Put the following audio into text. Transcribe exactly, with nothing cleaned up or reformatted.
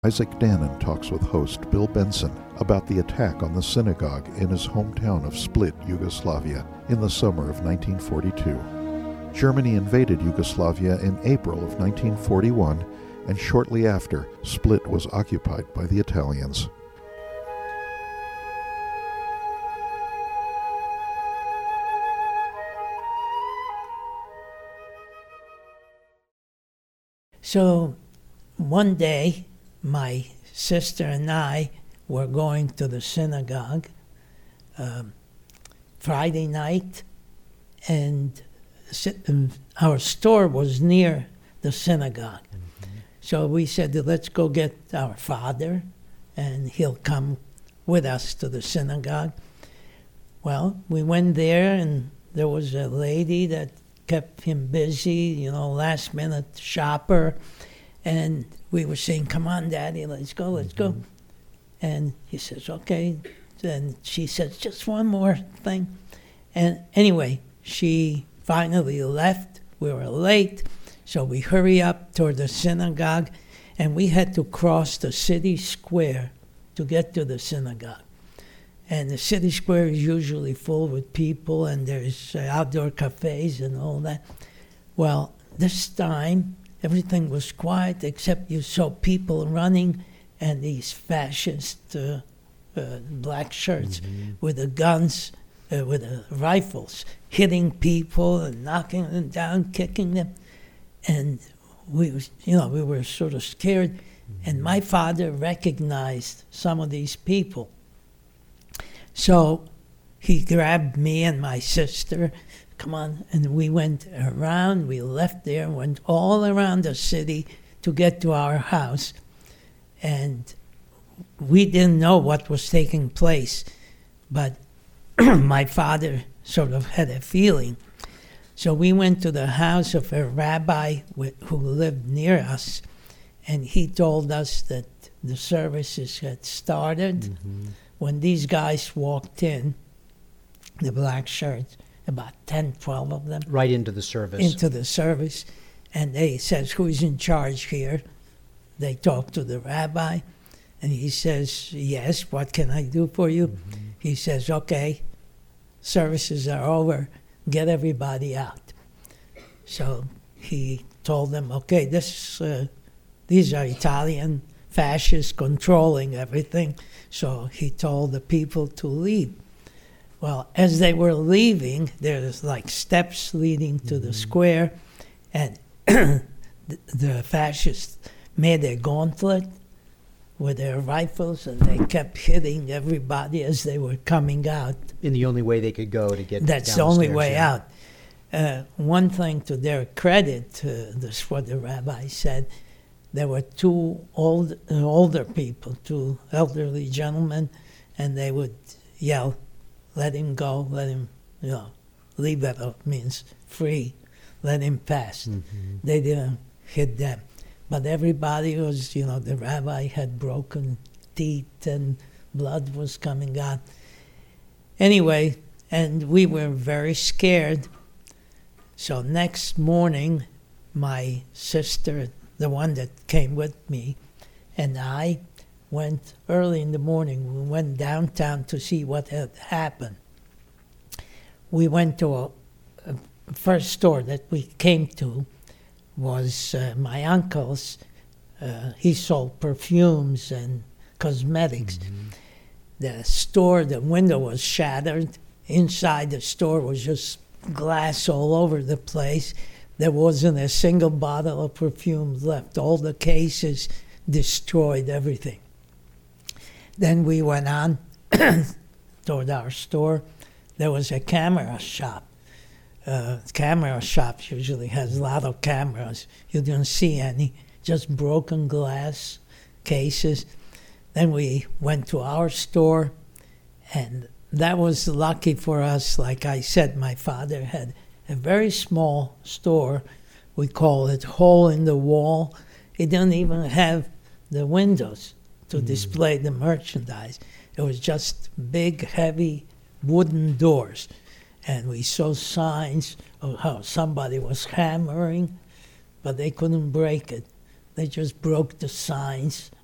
Isaac Dannon talks with host Bill Benson about the attack on the synagogue in his hometown of Split, Yugoslavia, in the summer of nineteen forty-two. Germany invaded Yugoslavia in April of nineteen forty-one, and shortly after, Split was occupied by the Italians. So one day, my sister and I were going to the synagogue um, Friday night, and our store was near the synagogue. Mm-hmm. So we said, let's go get our father, and he'll come with us to the synagogue. Well, we went there, and there was a lady that kept him busy, you know, last minute shopper. And we were saying, come on, Daddy, let's go, let's mm-hmm. go. And he says, okay. And she says, just one more thing. And anyway, she finally left. We were late. So we hurry up toward the synagogue. And we had to cross the city square to get to the synagogue. And the city square is usually full with people, and there's uh, outdoor cafes and all that. Well, this time, everything was quiet except you saw people running and these fascist uh, uh, black shirts mm-hmm. with the guns, uh, with the rifles, hitting people and knocking them down, kicking them. And we, was, you know, we were sort of scared. Mm-hmm. And my father recognized some of these people. So he grabbed me and my sister, come on, and we went around, we left there, went all around the city to get to our house. And we didn't know what was taking place, but my father sort of had a feeling. So we went to the house of a rabbi with, who lived near us, and he told us that the services had started. Mm-hmm. When these guys walked in, the black shirts, about ten, twelve of them. Right into the service. Into the service. And they says, who's in charge here? They talk to the rabbi. And he says, yes, what can I do for you? Mm-hmm. He says, okay, services are over. Get everybody out. So he told them, okay, this, uh, these are Italian fascists controlling everything. So he told the people to leave. Well, as they were leaving, there's like steps leading to mm-hmm. the square, and the, the fascists made a gauntlet with their rifles, and they kept hitting everybody as they were coming out. In the only way they could go to get That's the only way yeah. out. Uh, one thing to their credit, uh, this is what the rabbi said, there were two old, uh, older people, two elderly gentlemen, and they would yell, let him go, let him, you know, libero means free, let him pass. Mm-hmm. They didn't hit them. But everybody was, you know, the rabbi had broken teeth and blood was coming out. Anyway, and we were very scared. So next morning, my sister, the one that came with me, and I went early in the morning. We went downtown to see what had happened. We went to a, a first store that we came to was uh, my uncle's. Uh, he sold perfumes and cosmetics. Mm-hmm. The store, the window was shattered. Inside the store was just glass all over the place. There wasn't a single bottle of perfume left. All the cases destroyed, everything. Then we went on toward our store. There was a camera shop. Uh, camera shops usually has a lot of cameras. You didn't see any, just broken glass cases. Then we went to our store, and that was lucky for us. Like I said, my father had a very small store. We call it hole in the wall. It didn't even have the windows to mm. display the merchandise. It was just big, heavy wooden doors. And we saw signs of how somebody was hammering, but they couldn't break it. They just broke the signs